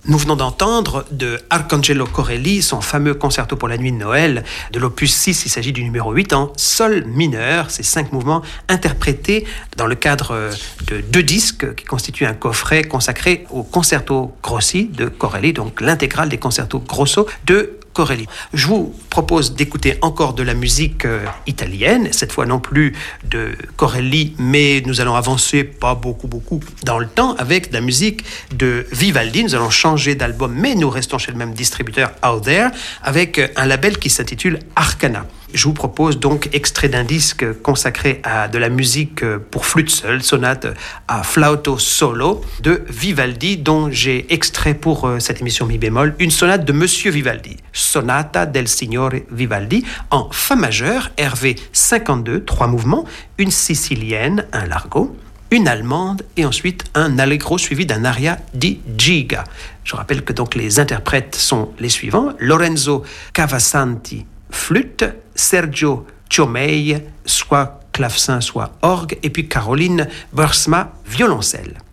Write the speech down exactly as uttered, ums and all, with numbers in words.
Nous venons d'entendre de Arcangelo Corelli son fameux concerto pour la nuit de Noël de l'opus six. Il s'agit du numéro huit en sol mineur. Ces cinq mouvements interprétés dans le cadre de deux disques qui constituent un coffret consacré au concerto grossi de Corelli, donc l'intégrale des concertos grosso de Corelli. Je vous propose d'écouter encore de la musique euh, italienne, cette fois non plus de Corelli, mais nous allons avancer pas beaucoup beaucoup dans le temps avec de la musique de Vivaldi. Nous allons changer d'album, mais nous restons chez le même distributeur Out There, avec un label qui s'intitule Arcana. Je vous propose donc extrait d'un disque consacré à de la musique pour flûte seule, sonate à flauto solo de Vivaldi, dont j'ai extrait pour cette émission mi bémol une sonate de Monsieur Vivaldi, Sonata del Signore Vivaldi, en fa majeur, R V cinquante-deux, trois mouvements, une sicilienne, un largo, une allemande et ensuite un allegro suivi d'un aria di giga. Je rappelle que donc les interprètes sont les suivants: Lorenzo Cavasanti, flûte, Sergio Ciomei, soit clavecin, soit orgue, et puis Caroline Boersma, violoncelle.